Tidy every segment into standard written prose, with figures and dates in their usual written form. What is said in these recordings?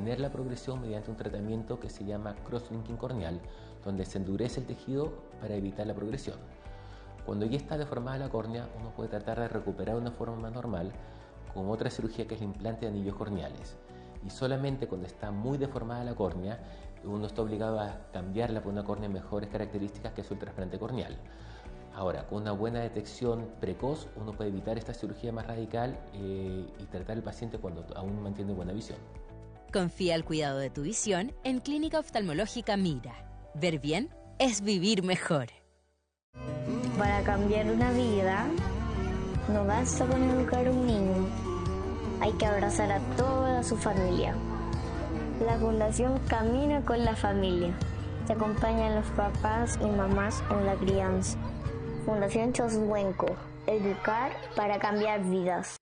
detener la progresión mediante un tratamiento que se llama cross-linking corneal, donde se endurece el tejido para evitar la progresión. Cuando ya está deformada la córnea, uno puede tratar de recuperar una forma más normal con otra cirugía que es el implante de anillos corneales. Y solamente cuando está muy deformada la córnea, uno está obligado a cambiarla por una córnea de mejores características, que es el trasplante corneal. Ahora, con una buena detección precoz, uno puede evitar esta cirugía más radical y tratar al paciente cuando aún mantiene buena visión. Confía el cuidado de tu visión en Clínica Oftalmológica Mira. Ver bien es vivir mejor. Para cambiar una vida, no basta con educar a un niño. Hay que abrazar a toda su familia. La Fundación Camina con la Familia. Se acompañan los papás y mamás en la crianza. Fundación Choswenco. Educar para cambiar vidas.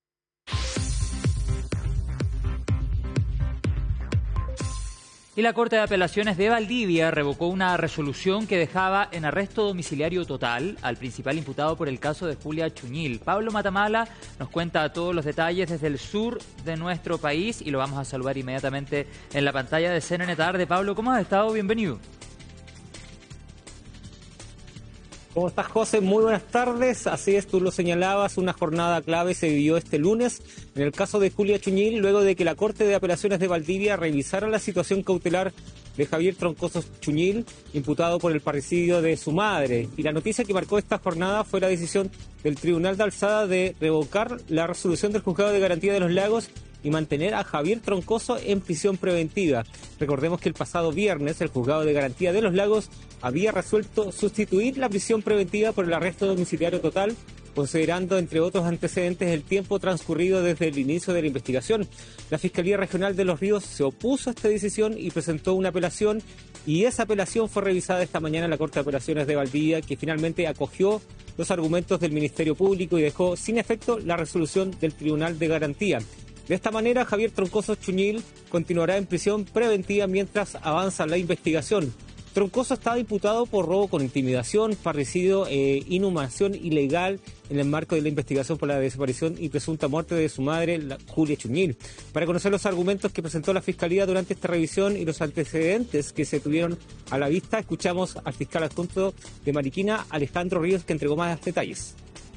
Y la Corte de Apelaciones de Valdivia revocó una resolución que dejaba en arresto domiciliario total al principal imputado por el caso de Julia Chuñil. Pablo Matamala nos cuenta todos los detalles desde el sur de nuestro país y lo vamos a saludar inmediatamente en la pantalla de CNN Tarde. Pablo, ¿cómo has estado? Bienvenido. ¿Cómo estás, José? Muy buenas tardes. Así es, tú lo señalabas, una jornada clave se vivió este lunes en el caso de Julia Chuñil, luego de que la Corte de Apelaciones de Valdivia revisara la situación cautelar de Javier Troncoso Chuñil, imputado por el parricidio de su madre. Y la noticia que marcó esta jornada fue la decisión del Tribunal de Alzada de revocar la resolución del Juzgado de Garantía de los Lagos y mantener a Javier Troncoso en prisión preventiva. Recordemos que el pasado viernes el Juzgado de Garantía de los Lagos había resuelto sustituir la prisión preventiva por el arresto domiciliario total, considerando, entre otros antecedentes, el tiempo transcurrido desde el inicio de la investigación. La Fiscalía Regional de Los Ríos se opuso a esta decisión y presentó una apelación, y esa apelación fue revisada esta mañana en la Corte de Apelaciones de Valdivia, que finalmente acogió los argumentos del Ministerio Público y dejó sin efecto la resolución del Tribunal de Garantía. De esta manera, Javier Troncoso Chuñil continuará en prisión preventiva mientras avanza la investigación. Troncoso estaba imputado por robo con intimidación, parricidio e inhumación ilegal en el marco de la investigación por la desaparición y presunta muerte de su madre, Julia Chuñil. Para conocer los argumentos que presentó la Fiscalía durante esta revisión y los antecedentes que se tuvieron a la vista, escuchamos al fiscal adjunto de Mariquina, Alejandro Ríos, que entregó más detalles.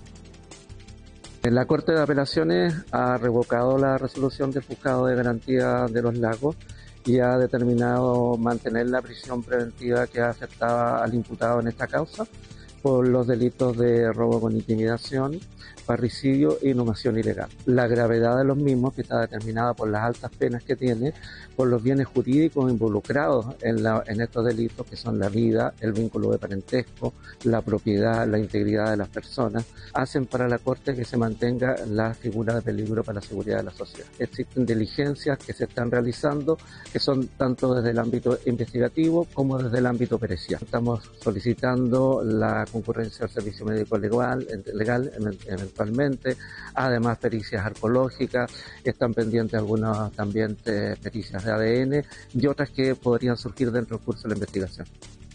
La Corte de Apelaciones ha revocado la resolución del Juzgado de Garantía de los Lagos y ha determinado mantener la prisión preventiva que afectaba al imputado en esta causa por los delitos de robo con intimidación, parricidio e inhumación ilegal. La gravedad de los mismos, que está determinada por las altas penas que tiene, por los bienes jurídicos involucrados en estos delitos, que son la vida, el vínculo de parentesco, la propiedad, la integridad de las personas, hacen para la Corte que se mantenga la figura de peligro para la seguridad de la sociedad. Existen diligencias que se están realizando, que son tanto desde el ámbito investigativo como desde el ámbito pericial. Estamos solicitando la concurrencia al servicio médico legal eventualmente, además pericias arqueológicas, están pendientes algunas también pericias de ADN y otras que podrían surgir dentro del curso de la investigación.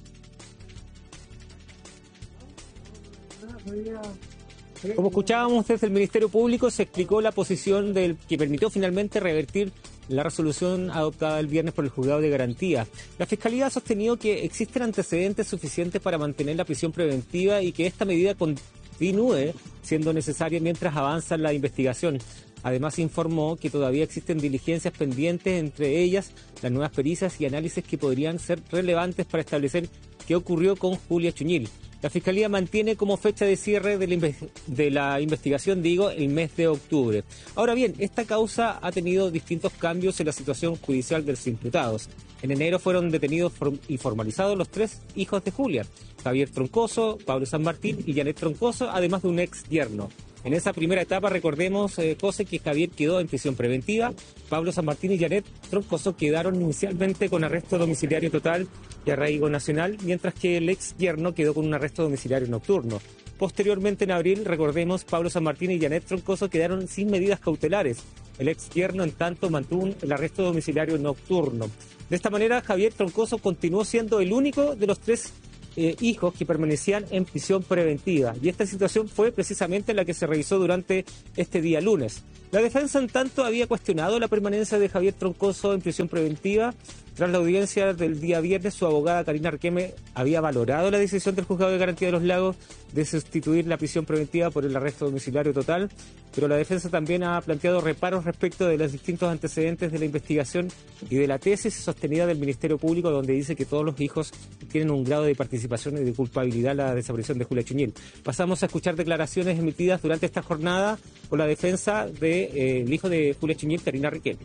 Como escuchábamos desde el Ministerio Público, se explicó la posición del que permitió finalmente revertir la resolución adoptada el viernes por el Juzgado de Garantía. La Fiscalía ha sostenido que existen antecedentes suficientes para mantener la prisión preventiva y que esta medida continúe siendo necesaria mientras avanza la investigación. Además, informó que todavía existen diligencias pendientes, entre ellas las nuevas pericias y análisis que podrían ser relevantes para establecer qué ocurrió con Julia Chuñil. La Fiscalía mantiene como fecha de cierre de la investigación, el mes de octubre. Ahora bien, esta causa ha tenido distintos cambios en la situación judicial de los imputados. En enero fueron detenidos y formalizados los tres hijos de Julia: Javier Troncoso, Pablo San Martín y Janet Troncoso, además de un ex yerno. En esa primera etapa, recordemos, José, que Javier quedó en prisión preventiva, Pablo San Martín y Janet Troncoso quedaron inicialmente con arresto domiciliario total y arraigo nacional, mientras que el ex yerno quedó con un arresto domiciliario nocturno. Posteriormente, en abril, recordemos, Pablo San Martín y Janet Troncoso quedaron sin medidas cautelares. El ex yerno, en tanto, mantuvo el arresto domiciliario nocturno. De esta manera, Javier Troncoso continuó siendo el único de los tres hijos que permanecían en prisión preventiva. Y esta situación fue precisamente la que se revisó durante este día lunes. La defensa, en tanto, había cuestionado la permanencia de Javier Troncoso en prisión preventiva. Tras la audiencia del día viernes, su abogada Karina Riquelme había valorado la decisión del Juzgado de Garantía de los Lagos de sustituir la prisión preventiva por el arresto domiciliario total, pero la defensa también ha planteado reparos respecto de los distintos antecedentes de la investigación y de la tesis sostenida del Ministerio Público, donde dice que todos los hijos tienen un grado de participación y de culpabilidad en la desaparición de Julia Chuñil. Pasamos a escuchar declaraciones emitidas durante esta jornada por la defensa del hijo de Julia Chuñil, Karina Riquelme.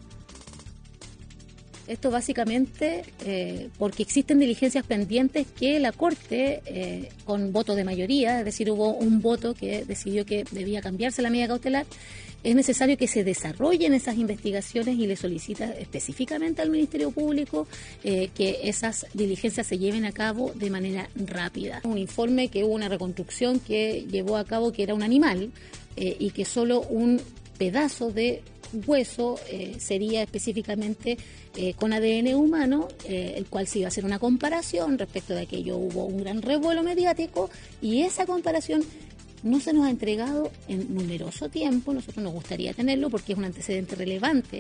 Esto básicamente porque existen diligencias pendientes que la Corte, con voto de mayoría, es decir, hubo un voto que decidió que debía cambiarse la medida cautelar, es necesario que se desarrollen esas investigaciones y le solicita específicamente al Ministerio Público que esas diligencias se lleven a cabo de manera rápida. Un informe que hubo una reconstrucción que llevó a cabo que era un animal y que solo un pedazo de hueso sería específicamente con ADN humano, el cual se iba a hacer una comparación. Respecto de aquello hubo un gran revuelo mediático y esa comparación no se nos ha entregado en numeroso tiempo. Nosotros nos gustaría tenerlo porque es un antecedente relevante.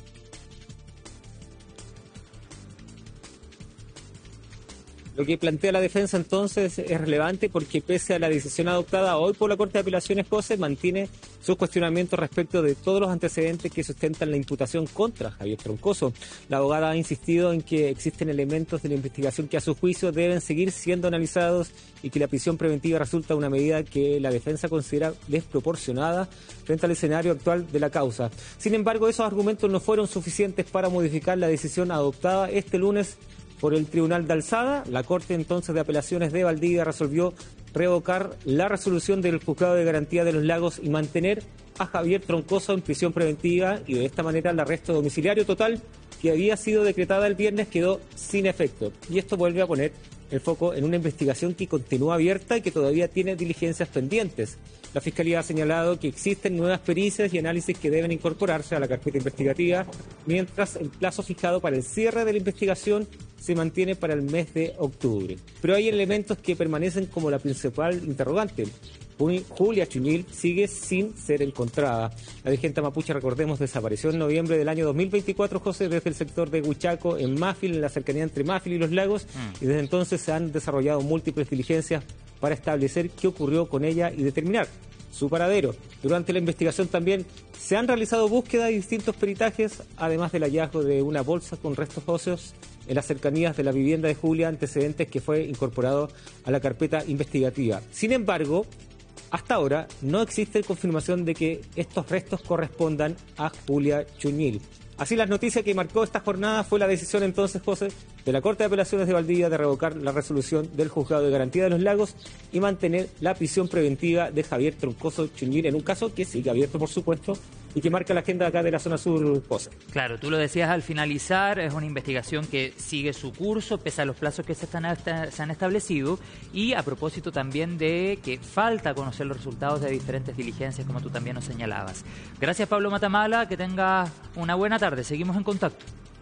Lo que plantea la defensa entonces es relevante porque pese a la decisión adoptada hoy por la Corte de Apelaciones, José mantiene sus cuestionamientos respecto de todos los antecedentes que sustentan la imputación contra Javier Troncoso. La abogada ha insistido en que existen elementos de la investigación que a su juicio deben seguir siendo analizados y que la prisión preventiva resulta una medida que la defensa considera desproporcionada frente al escenario actual de la causa. Sin embargo, esos argumentos no fueron suficientes para modificar la decisión adoptada este lunes por el Tribunal de Alzada. La Corte entonces de Apelaciones de Valdivia resolvió revocar la resolución del Juzgado de Garantía de los Lagos y mantener a Javier Troncoso en prisión preventiva, y de esta manera el arresto domiciliario total que había sido decretada el viernes quedó sin efecto. Y esto vuelve a poner el foco en una investigación que continúa abierta y que todavía tiene diligencias pendientes. La Fiscalía ha señalado que existen nuevas pericias y análisis que deben incorporarse a la carpeta investigativa, mientras el plazo fijado para el cierre de la investigación se mantiene para el mes de octubre. Pero hay elementos que permanecen como la principal interrogante. Julia Chuñil sigue sin ser encontrada. La dirigente mapuche, recordemos, desapareció en noviembre del año 2024, José, desde el sector de Huichaco, en Máfil, en la cercanía entre Máfil y Los Lagos, y desde entonces se han desarrollado múltiples diligencias para establecer qué ocurrió con ella y determinar su paradero. Durante la investigación también se han realizado búsquedas y distintos peritajes, además del hallazgo de una bolsa con restos óseos en las cercanías de la vivienda de Julia, antecedentes que fue incorporado a la carpeta investigativa. Sin embargo, hasta ahora no existe confirmación de que estos restos correspondan a Julia Chuñil. Así, las noticias que marcó esta jornada fue la decisión entonces, José, de la Corte de Apelaciones de Valdivia de revocar la resolución del Juzgado de Garantía de los Lagos y mantener la prisión preventiva de Javier Troncoso Chuñil, en un caso que sigue abierto, por supuesto, y que marca la agenda acá de la zona sur, José. Claro, tú lo decías al finalizar, es una investigación que sigue su curso, pese a los plazos que se han establecido, y a propósito también de que falta conocer los resultados de diferentes diligencias, como tú también nos señalabas. Gracias, Pablo Matamala, que tengas una buena tarde, seguimos en contacto.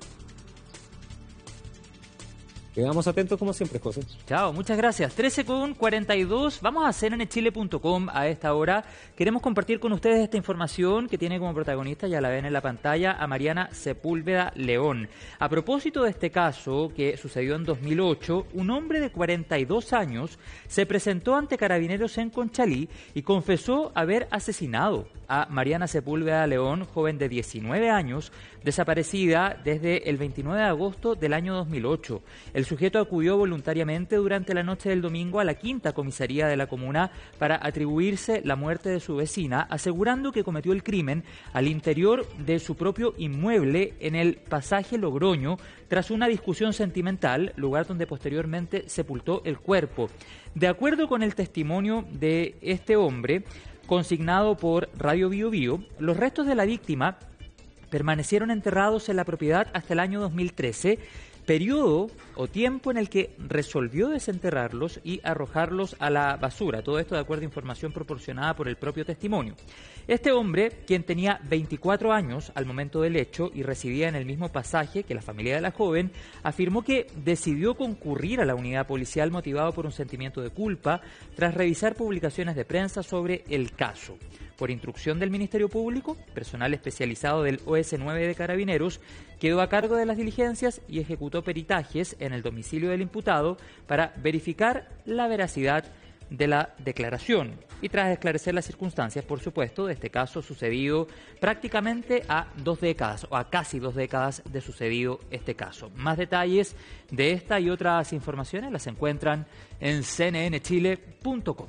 Quedamos atentos como siempre, José. Chao, muchas gracias. 13:42. Vamos a cnnchile.com a esta hora. Queremos compartir con ustedes esta información que tiene como protagonista, ya la ven en la pantalla, a Mariana Sepúlveda León. A propósito de este caso que sucedió en 2008, un hombre de 42 años se presentó ante carabineros en Conchalí y confesó haber asesinado a Mariana Sepúlveda León, joven de 19 años, desaparecida desde el 29 de agosto del año 2008. El sujeto acudió voluntariamente durante la noche del domingo a la quinta comisaría de la comuna para atribuirse la muerte de su vecina, asegurando que cometió el crimen al interior de su propio inmueble en el pasaje Logroño, tras una discusión sentimental, lugar donde posteriormente sepultó el cuerpo. De acuerdo con el testimonio de este hombre, consignado por Radio Bio Bio, los restos de la víctima permanecieron enterrados en la propiedad hasta el año 2013, periodo o tiempo en el que resolvió desenterrarlos y arrojarlos a la basura. Todo esto de acuerdo a información proporcionada por el propio testimonio. Este hombre, quien tenía 24 años al momento del hecho y residía en el mismo pasaje que la familia de la joven, afirmó que decidió concurrir a la unidad policial motivado por un sentimiento de culpa tras revisar publicaciones de prensa sobre el caso. Por instrucción del Ministerio Público, personal especializado del OS9 de Carabineros quedó a cargo de las diligencias y ejecutó peritajes en el domicilio del imputado para verificar la veracidad de la declaración y tras esclarecer las circunstancias, por supuesto, de este caso sucedido prácticamente a 2 décadas o a casi 2 décadas de sucedido este caso. Más detalles de esta y otras informaciones las encuentran en cnnchile.com.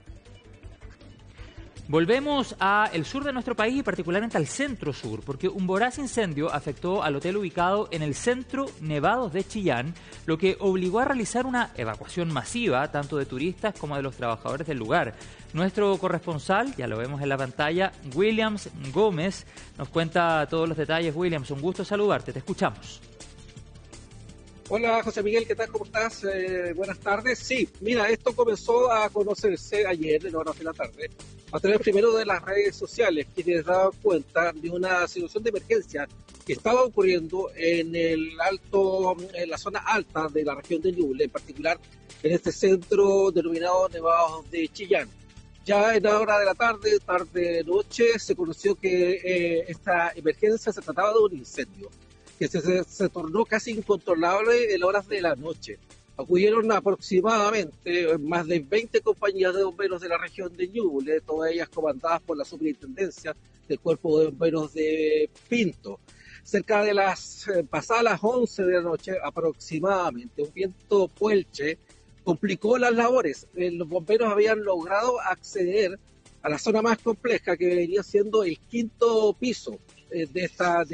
Volvemos al sur de nuestro país y particularmente al centro-sur, porque un voraz incendio afectó al hotel ubicado en el centro Nevados de Chillán, lo que obligó a realizar una evacuación masiva, tanto de turistas como de los trabajadores del lugar. Nuestro corresponsal, ya lo vemos en la pantalla, Williams Gómez, nos cuenta todos los detalles. Williams, un gusto saludarte, te escuchamos. Hola José Miguel, ¿qué tal? ¿Cómo estás? Buenas tardes. Sí, mira, esto comenzó a conocerse ayer en horas de la tarde a través primero de las redes sociales, quienes daban cuenta de una situación de emergencia que estaba ocurriendo en la zona alta de la región de Ñuble, en particular en este centro denominado Nevados de Chillán. Ya en la hora de la tarde-noche, se conoció que esta emergencia se trataba de un incendio que se tornó casi incontrolable en horas de la noche. Acudieron aproximadamente más de 20 compañías de bomberos de la región de Ñuble, todas ellas comandadas por la superintendencia del Cuerpo de Bomberos de Pinto. Cerca de pasadas las 11 de la noche aproximadamente, un viento puelche complicó las labores. Los bomberos habían logrado acceder a la zona más compleja, que venía siendo el 5º piso de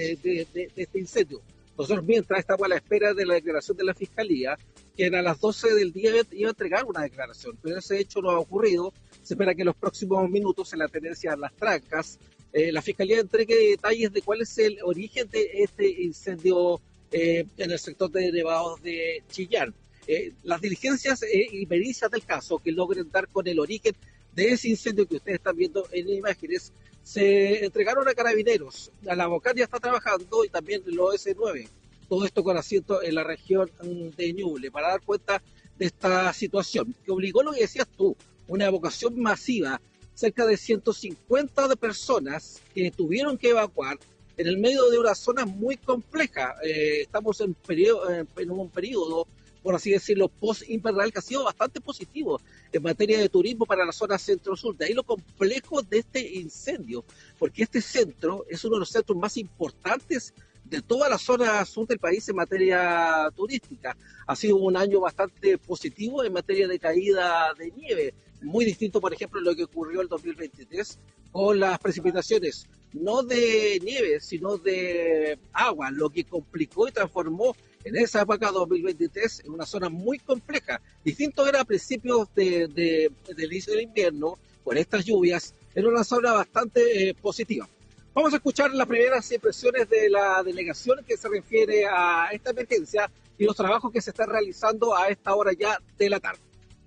este incendio. Nosotros mientras estamos a la espera de la declaración de la Fiscalía, que a las 12 del día iba a entregar una declaración, pero ese hecho no ha ocurrido. Se espera que en los próximos minutos, en la tenencia de Las Trancas, la Fiscalía entregue detalles de cuál es el origen de este incendio en el sector de Nevados de Chillán. Las diligencias y pericias del caso que logren dar con el origen de ese incendio que ustedes están viendo en imágenes se entregaron a Carabineros. La Bocan ya está trabajando y también el OS9. Todo esto con asiento en la región de Ñuble para dar cuenta de esta situación que obligó, lo que decías tú, una evacuación masiva. Cerca de 150 de personas que tuvieron que evacuar en el medio de una zona muy compleja. Estamos en un periodo, por así decirlo, post-invernal, que ha sido bastante positivo en materia de turismo para la zona centro-sur. De ahí lo complejo de este incendio, porque este centro es uno de los centros más importantes de toda la zona sur del país en materia turística. Ha sido un año bastante positivo en materia de caída de nieve, muy distinto, por ejemplo, a lo que ocurrió el 2023 con las precipitaciones, no de nieve, sino de agua, lo que complicó y transformó en esa época 2023 en una zona muy compleja. Distinto era a principios del inicio del invierno, con estas lluvias, era una zona bastante positiva. Vamos a escuchar las primeras impresiones de la delegación que se refiere a esta emergencia y los trabajos que se están realizando a esta hora ya de la tarde.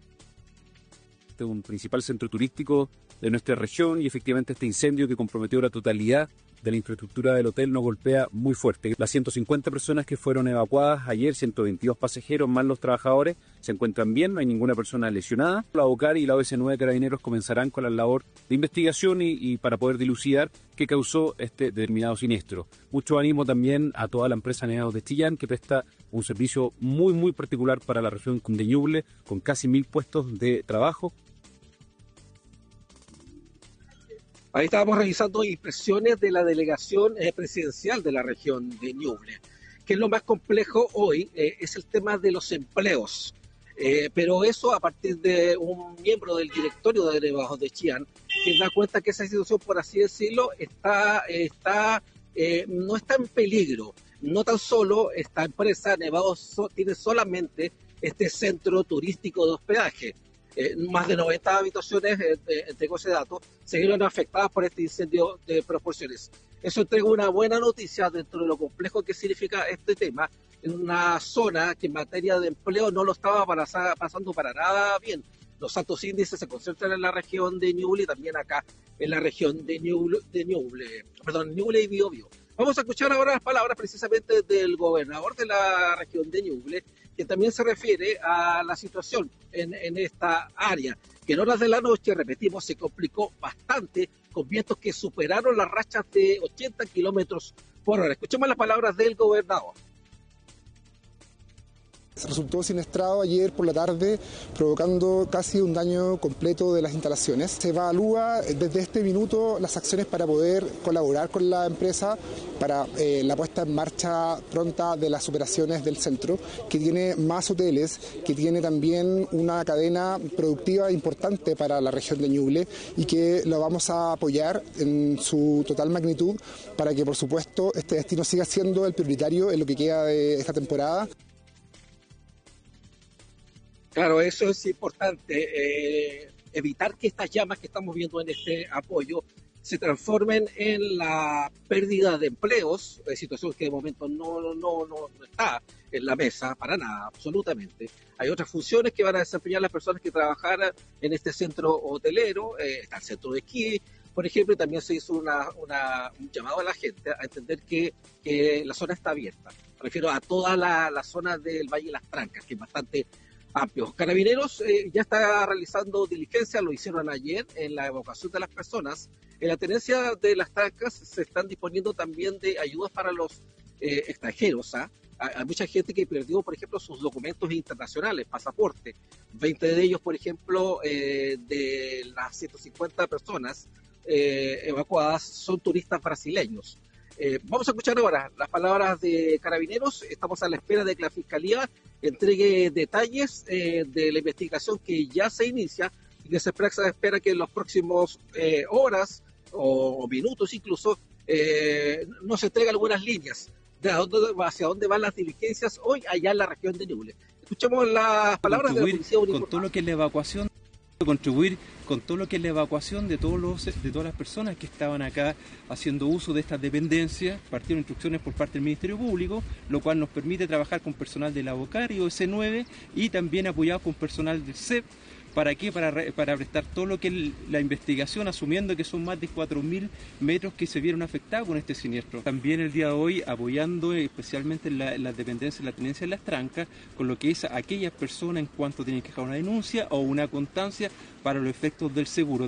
Este es un principal centro turístico de nuestra región y efectivamente este incendio que comprometió la totalidad de la infraestructura del hotel nos golpea muy fuerte. Las 150 personas que fueron evacuadas ayer, 122 pasajeros más los trabajadores, se encuentran bien, no hay ninguna persona lesionada. La Bocan y la OS9 de Carabineros comenzarán con la labor de investigación y para poder dilucidar qué causó este determinado siniestro. Mucho ánimo también a toda la empresa Nevados de Chillán, que presta un servicio muy particular para la región de Ñuble, con casi 1000 puestos de trabajo. Ahí estábamos revisando impresiones de la delegación presidencial de la región de Ñuble. Que es lo más complejo hoy, es el tema de los empleos. Pero eso a partir de un miembro del directorio de Nevados de Chillán, que da cuenta que esa situación, por así decirlo, no está en peligro. No tan solo esta empresa Nevados tiene solamente este centro turístico de hospedaje. Más de 90 habitaciones, tengo ese dato, se vieron afectadas por este incendio de proporciones. Eso entrega una buena noticia dentro de lo complejo que significa este tema, en una zona que en materia de empleo no lo estaba pasando para nada bien. Los altos índices se concentran en la región de Ñuble y también acá en la región de Ñuble y Biobío. Vamos a escuchar ahora las palabras precisamente del gobernador de la región de Ñuble, que también se refiere a la situación en esta área, que en horas de la noche, repetimos, se complicó bastante con vientos que superaron las rachas de 80 kilómetros por hora. Escuchemos las palabras del gobernador. Se resultó siniestrado ayer por la tarde, provocando casi un daño completo de las instalaciones. Se evalúa desde este minuto las acciones para poder colaborar con la empresa para la puesta en marcha pronta de las operaciones del centro, que tiene más hoteles, que tiene también una cadena productiva importante para la región de Ñuble y que lo vamos a apoyar en su total magnitud para que, por supuesto, este destino siga siendo el prioritario en lo que queda de esta temporada. Claro, eso es importante, evitar que estas llamas que estamos viendo en este apoyo se transformen en la pérdida de empleos, situación que de momento no está en la mesa para nada, absolutamente. Hay otras funciones que van a desempeñar las personas que trabajaran en este centro hotelero, está el centro de esquí, por ejemplo, y también se hizo un llamado a la gente a entender que la zona está abierta. Me refiero a toda la zona del Valle de las Trancas, que es bastante amplios. Carabineros ya está realizando diligencias, lo hicieron ayer en la evacuación de las personas. En la tenencia de las Trancas se están disponiendo también de ayudas para los extranjeros. Hay mucha gente que perdió, por ejemplo, sus documentos internacionales, pasaporte. 20 de ellos, por ejemplo, de las 150 personas evacuadas son turistas brasileños. Vamos a escuchar ahora las palabras de Carabineros. Estamos a la espera de que la Fiscalía entregue detalles de la investigación que ya se inicia y que se espera que en los próximos horas o minutos incluso nos entregue algunas líneas de hacia dónde van las diligencias hoy allá en la región de Ñuble. Escuchemos las palabras de la policía uniformada. Con todo lo que es la evacuación, contribuir con todo lo que es la evacuación de todas las personas que estaban acá haciendo uso de estas dependencias. Partieron instrucciones por parte del Ministerio Público, lo cual nos permite trabajar con personal de la Bocario, C9, y también apoyados con personal del CEP. ¿Para qué? Para prestar todo lo que es la investigación, asumiendo que son más de 4.000 metros que se vieron afectados con este siniestro. También el día de hoy apoyando especialmente las dependencias, la tenencia de las Trancas, con lo que es a aquellas personas en cuanto tienen que dejar una denuncia o una constancia para los efectos del seguro.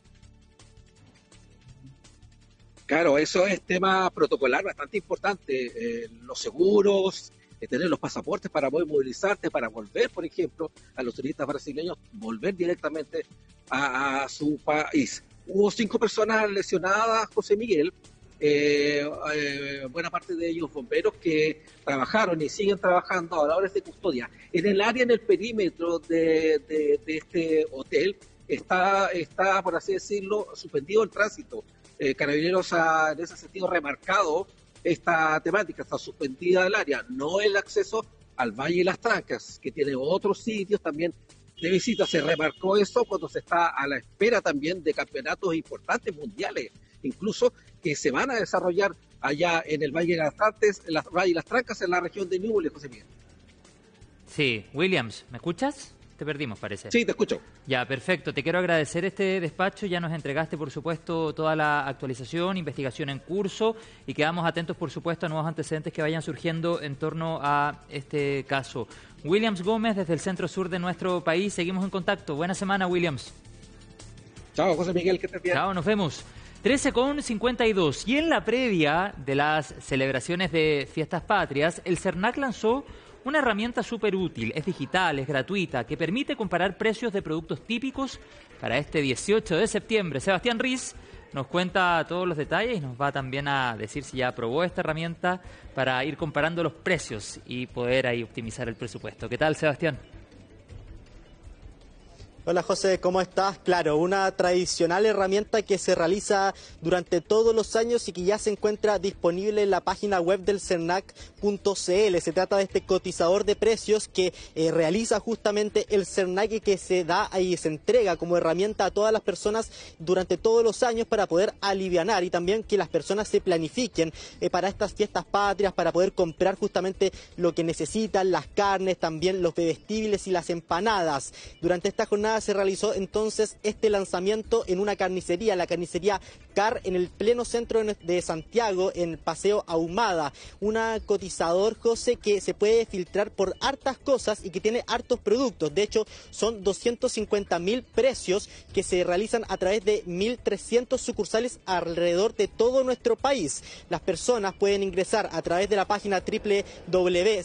Claro, eso es tema protocolar bastante importante, los seguros, tener los pasaportes para poder movilizarte, para volver, por ejemplo, a los turistas brasileños, volver directamente a su país. Hubo 5 personas lesionadas, José Miguel, buena parte de ellos bomberos que trabajaron y siguen trabajando a labores de custodia. En el área, en el perímetro de este hotel, está, por así decirlo, suspendido el tránsito. Carabineros ha, en ese sentido, remarcado esta temática, está suspendida el área, no el acceso al Valle de las Trancas, que tiene otros sitios también de visita. Se remarcó eso cuando se está a la espera también de campeonatos importantes mundiales, incluso que se van a desarrollar allá en el Valle de las Trancas, en la región de Ñuble, José Miguel. Sí, Williams, ¿me escuchas? Te perdimos, parece. Sí, te escucho. Ya, perfecto. Te quiero agradecer este despacho. Ya nos entregaste, por supuesto, toda la actualización, investigación en curso, y quedamos atentos, por supuesto, a nuevos antecedentes que vayan surgiendo en torno a este caso. Williams Gómez, desde el centro sur de nuestro país. Seguimos en contacto. Buena semana, Williams. Chao, José Miguel, que estés bien. Chao, nos vemos. 13:52. Y en la previa de las celebraciones de Fiestas Patrias, el CERNAC lanzó una herramienta súper útil, es digital, es gratuita, que permite comparar precios de productos típicos para este 18 de septiembre. Sebastián Riz nos cuenta todos los detalles y nos va también a decir si ya aprobó esta herramienta para ir comparando los precios y poder ahí optimizar el presupuesto. ¿Qué tal, Sebastián? Hola José, ¿cómo estás? Claro, una tradicional herramienta que se realiza durante todos los años y que ya se encuentra disponible en la página web del Cernac.cl. Se trata de este cotizador de precios que realiza justamente el Cernac y que se da y se entrega como herramienta a todas las personas durante todos los años para poder alivianar y también que las personas se planifiquen para estas fiestas patrias, para poder comprar justamente lo que necesitan, las carnes, también los bebestibles y las empanadas. Durante esta jornada se realizó entonces este lanzamiento en una carnicería, la carnicería Car, en el pleno centro de Santiago, en el Paseo Ahumada. Un cotizador, José, que se puede filtrar por hartas cosas y que tiene hartos productos. De hecho, son 250.000 precios que se realizan a través de 1.300 sucursales alrededor de todo nuestro país. Las personas pueden ingresar a través de la página www.cernac.cl